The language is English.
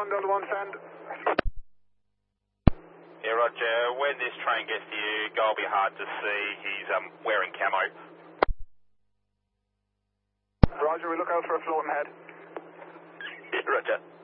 1, Delta 1, send. Yeah, roger. When this train gets to you, guy will be hard to see. He's wearing camo. Roger, we look out for a floating head. Yeah, roger.